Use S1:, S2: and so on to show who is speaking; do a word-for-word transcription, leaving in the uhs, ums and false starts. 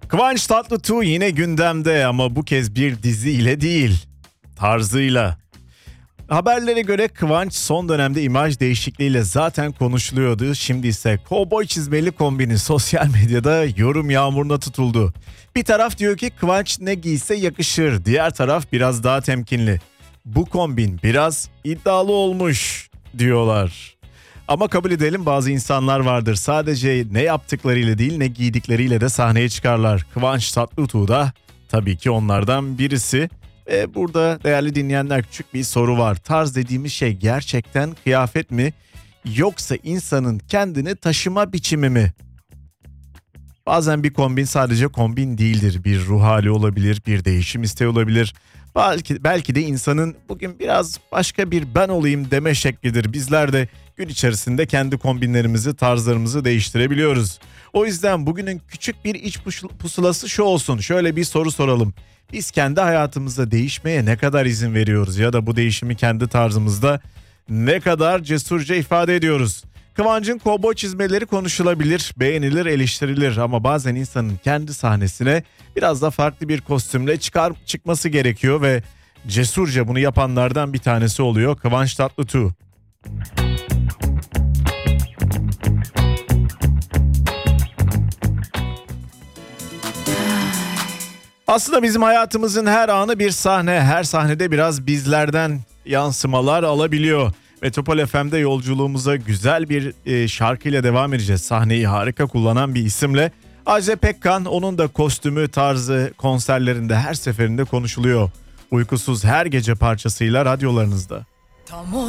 S1: Kıvanç Tatlıtuğ yine gündemde ama bu kez bir diziyle değil, tarzıyla. Haberlere göre Kıvanç son dönemde imaj değişikliğiyle zaten konuşuluyordu. Şimdi ise kovboy çizmeli kombini sosyal medyada yorum yağmuruna tutuldu. Bir taraf diyor ki Kıvanç ne giyse yakışır, diğer taraf biraz daha temkinli. Bu kombin biraz iddialı olmuş diyorlar. Ama kabul edelim, bazı insanlar vardır. Sadece ne yaptıklarıyla değil, ne giydikleriyle de sahneye çıkarlar. Kıvanç Tatlıtuğ da tabii ki onlardan birisi. Ve burada değerli dinleyenler, küçük bir soru var. Tarz dediğimiz şey gerçekten kıyafet mi, yoksa insanın kendini taşıma biçimi mi? Bazen bir kombin sadece kombin değildir. Bir ruh hali olabilir, bir değişim isteği olabilir. Belki, belki de insanın bugün biraz başka bir ben olayım deme şeklidir. Bizler de gün içerisinde kendi kombinlerimizi, tarzlarımızı değiştirebiliyoruz. O yüzden bugünün küçük bir iç pusulası şu olsun. Şöyle bir soru soralım. Biz kendi hayatımızda değişmeye ne kadar izin veriyoruz, ya da bu değişimi kendi tarzımızda ne kadar cesurca ifade ediyoruz? Kıvanç'ın kovboy çizmeleri konuşulabilir, beğenilir, eleştirilir ama bazen insanın kendi sahnesine biraz da farklı bir kostümle çıkar çıkması gerekiyor ve cesurca bunu yapanlardan bir tanesi oluyor Kıvanç Tatlıtuğ. Aslında bizim hayatımızın her anı bir sahne. Her sahnede biraz bizlerden yansımalar alabiliyor. Metropol F M'de yolculuğumuza güzel bir e, şarkıyla devam edeceğiz. Sahneyi harika kullanan bir isimle. Ajda Pekkan, onun da kostümü, tarzı konserlerinde her seferinde konuşuluyor. Uykusuz Her Gece parçasıyla radyolarınızda.
S2: Tam